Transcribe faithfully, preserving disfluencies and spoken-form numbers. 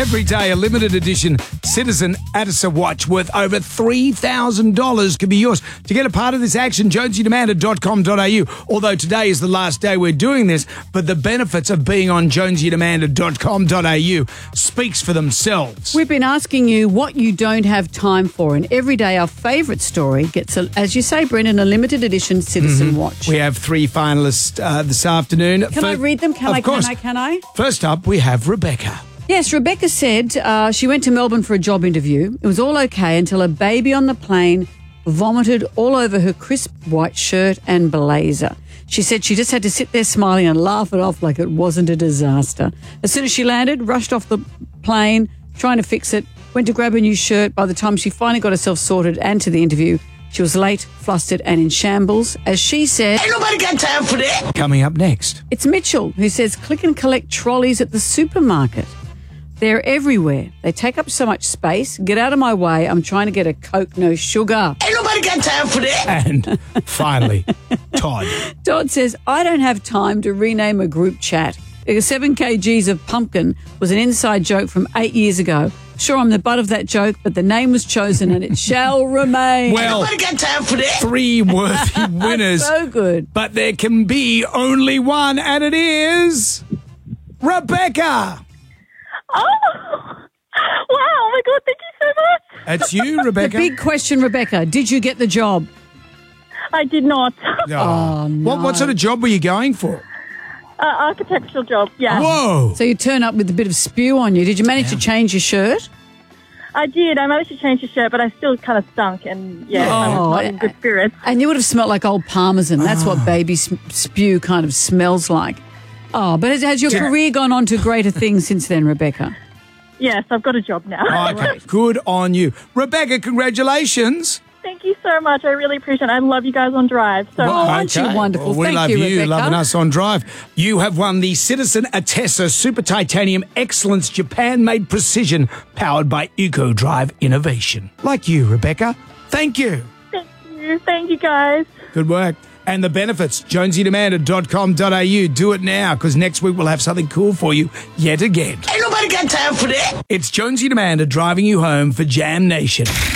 Every day, a limited edition Citizen Atisa watch worth over three thousand dollars could be yours. To get a part of this action, jonesy demander dot com dot a u. Although today is the last day we're doing this, but the benefits of being on jonesy demander dot com dot a u speaks for themselves. We've been asking you what you don't have time for, and every day our favourite story gets, a, as you say, Brendan, a limited edition Citizen Mm-hmm. watch. We have three finalists uh, this afternoon. Can For- I read them? Can of I? course. Can I? Can I? First up, we have Rebecca. Yes, Rebecca said uh, she went to Melbourne for a job interview. It was all okay until a baby on the plane vomited all over her crisp white shirt and blazer. She said she just had to sit there smiling and laugh it off like it wasn't a disaster. As soon as she landed, rushed off the plane, trying to fix it, went to grab a new shirt. By the time she finally got herself sorted and to the interview, she was late, flustered and in shambles. As she said, Ain't nobody got time for that. Coming up next. it's Mitchell who says click and collect trolleys at the supermarket. They're everywhere. They take up so much space. Get out of my way. I'm trying to get a Coke, no sugar. Ain't nobody got time for that. And finally, Todd. Todd says, I don't have time to rename a group chat. Seven kgs of pumpkin was an inside joke from eight years ago. Sure, I'm the butt of that joke, but the name was chosen and it shall remain. Well, Nobody got time for that. three worthy winners. So good. But there can be only one, and it is Rebecca. Oh, wow. Oh, my God. Thank you so much. It's you, The Rebecca. big question, Rebecca, did you get the job? I did not. Oh, no. What, what sort of job were you going for? Uh, architectural job, yeah. Whoa. So you turn up with a bit of spew on you. Did you manage to change your shirt? I did. I managed to change the shirt, but I still kind of stunk, and yeah, I was Oh, not in good spirits. And you would have smelled like old parmesan. That's Ah. what baby s- spew kind of smells like. Oh, but has, has your career gone on to greater things since then, Rebecca? Yes, I've got a job now. Okay, good on you. Rebecca, congratulations. Thank you so much. I really appreciate it. I love you guys on Drive. So Well, aren't you wonderful? Well, we Thank love you, you, Rebecca. loving us on Drive. You have won the Citizen Atesa Super Titanium Excellence Japan-made precision powered by EcoDrive Innovation. Like you, Rebecca. Thank you. thank you. Thank you, guys. Good work. And the benefits, jonesy demander dot com dot a u. Do it now, because next week we'll have something cool for you yet again. Ain't nobody got time for that. It's Jonesy Demander driving you home for Jam Nation.